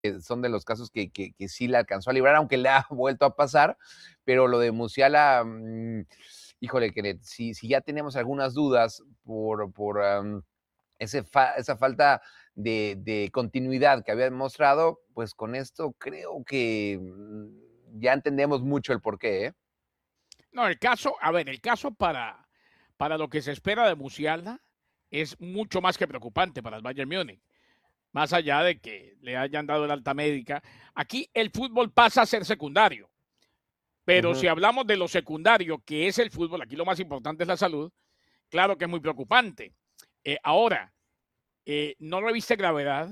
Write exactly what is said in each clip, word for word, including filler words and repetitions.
son de los casos que, que, que sí la alcanzó a librar, aunque le ha vuelto a pasar, pero lo de Musiala, mmm, híjole, que si, si ya tenemos algunas dudas por, por um, ese fa esa falta de, de continuidad que había demostrado, pues con esto creo que mm, ya entendemos mucho el porqué, ¿eh? No, el caso, a ver, el caso para, para lo que se espera de Musiala es mucho más que preocupante para el Bayern Múnich. Más allá de que le hayan dado el alta médica, aquí el fútbol pasa a ser secundario. Pero si Ujú. hablamos de lo secundario, que es el fútbol, aquí lo más importante es la salud, claro que es muy preocupante. Eh, ahora, eh, no reviste gravedad,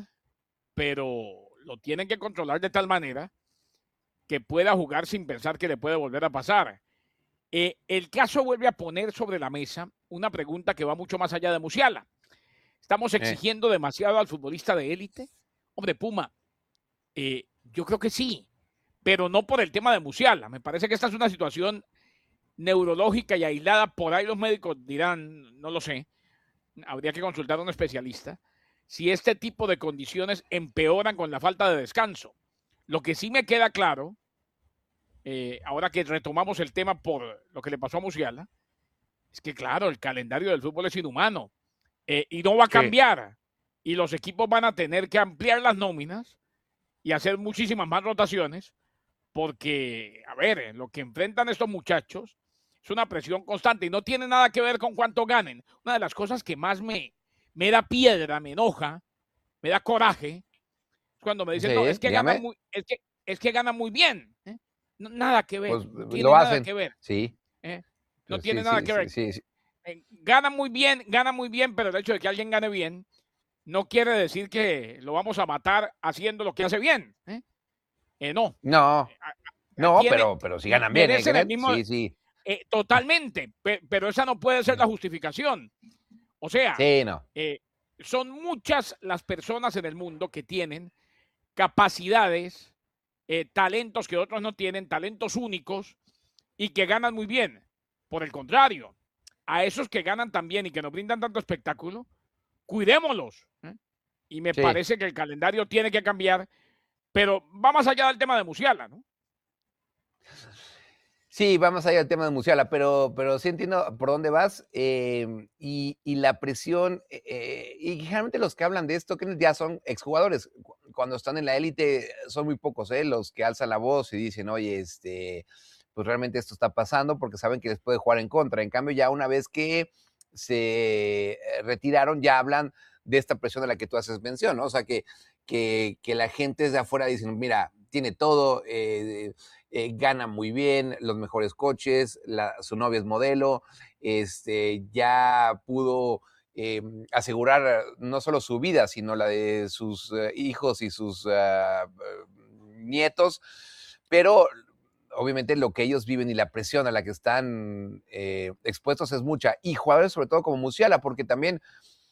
pero lo tienen que controlar de tal manera que pueda jugar sin pensar que le puede volver a pasar. Eh, el caso vuelve a poner sobre la mesa una pregunta que va mucho más allá de Musiala. ¿Estamos Eh, exigiendo demasiado al futbolista de élite? Hombre, Puma, eh, yo creo que sí, pero no por el tema de Musiala. Me parece que esta es una situación neurológica y aislada. Por ahí los médicos dirán, no lo sé, habría que consultar a un especialista, si este tipo de condiciones empeoran con la falta de descanso. Lo que sí me queda claro, eh, ahora que retomamos el tema por lo que le pasó a Musiala, es que claro, el calendario del fútbol es inhumano eh, y no va a sí, cambiar. Y los equipos van a tener que ampliar las nóminas y hacer muchísimas más rotaciones porque, a ver, lo que enfrentan estos muchachos es una presión constante y no tiene nada que ver con cuánto ganen. Una de las cosas que más me, me da piedra, me enoja, me da coraje, es cuando me dicen, no, sí, es que ganan dígame, muy, es que, es que ganan muy bien. ¿eh? No, nada que ver, pues no tiene lo nada hacen, que ver. sí, ¿eh? No pues tiene sí, nada sí, que sí, ver. sí, sí. Eh, gana muy bien, gana muy bien, pero el hecho de que alguien gane bien no quiere decir que lo vamos a matar haciendo lo que hace bien. ¿eh? Eh, no. No, Eh, a- a- no, tiene, pero, pero si ganan bien, ¿eh, merecen el Kenneth? mismo, Sí, sí, eh, totalmente, pe- pero esa no puede ser la justificación. O sea, sí, no, eh, son muchas las personas en el mundo que tienen capacidades, eh, talentos que otros no tienen, talentos únicos y que ganan muy bien. Por el contrario, a esos que ganan tan bien y que nos brindan tanto espectáculo, cuidémoslos. ¿eh? Y me sí. parece que el calendario tiene que cambiar, pero va más allá del tema de Musiala, ¿no? Sí, vamos allá al tema de Musiala, pero, pero sí entiendo por dónde vas. Eh, y, y, la presión, eh, eh, y generalmente los que hablan de esto, que ya son exjugadores. Cuando están en la élite, son muy pocos, ¿eh? Los que alzan la voz y dicen, oye, este, pues realmente esto está pasando porque saben que les puede jugar en contra. En cambio, ya una vez que se retiraron, ya hablan de esta presión de la que tú haces mención, ¿no? O sea, que, que, que la gente desde afuera dicen, mira, tiene todo, eh, eh, gana muy bien, los mejores coches, la, su novia es modelo, este, ya pudo eh, asegurar no solo su vida, sino la de sus uh, hijos y sus uh, nietos, pero obviamente lo que ellos viven y la presión a la que están eh, expuestos es mucha. Y jugadores sobre todo como Musiala, porque también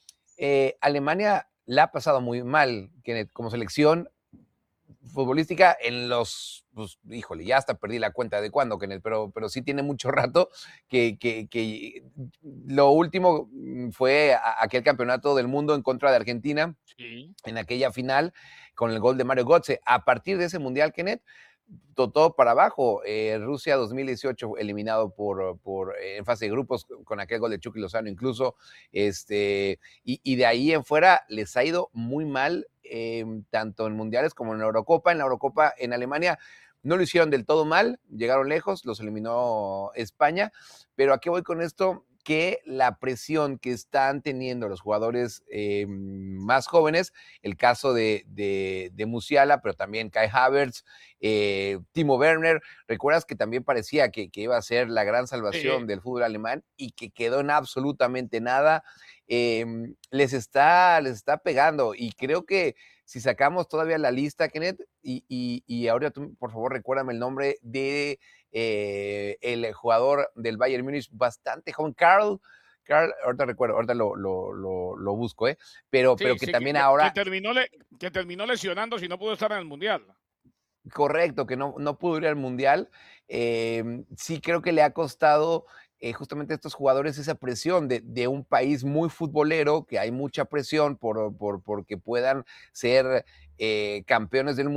eh, Alemania la ha pasado muy mal que como selección futbolística en los, pues, híjole, ya hasta perdí la cuenta de cuándo, Kenneth, pero, pero sí tiene mucho rato que, que, que lo último fue a, aquel campeonato del mundo en contra de Argentina, Sí. en aquella final con el gol de Mario Götze. A partir de ese mundial, Kenneth, todo para abajo. Eh, Rusia dos mil dieciocho eliminado por, por en fase de grupos con aquel gol de Chucky Lozano incluso. Este, y, y de ahí en fuera les ha ido muy mal, eh, tanto en mundiales como en la Eurocopa. En la Eurocopa en Alemania no lo hicieron del todo mal, llegaron lejos, los eliminó España. Pero ¿a qué voy con esto? Que la presión que están teniendo los jugadores eh, más jóvenes, el caso de, de, de Musiala, pero también Kai Havertz, eh, Timo Werner, recuerdas que también parecía que, que, iba a ser la gran Sí. salvación del fútbol alemán y que quedó en absolutamente nada, eh, les, está, les está pegando y creo que si sacamos todavía la lista, Kenneth, y, y, y ahora tú, por favor, recuérdame el nombre de eh, el jugador del Bayern Múnich, bastante joven, Carl, Carl, ahorita recuerdo, ahorita lo, lo, lo, lo busco, ¿eh? Pero, pero Sí, que sí, que, también que, que ahora terminó le, que terminó lesionando si no pudo estar en el Mundial. correcto, que no, no pudo ir al Mundial. Eh, sí creo que le ha costado eh, justamente estos jugadores esa presión de, de un país muy futbolero, que hay mucha presión por, por porque puedan ser eh, campeones del mundo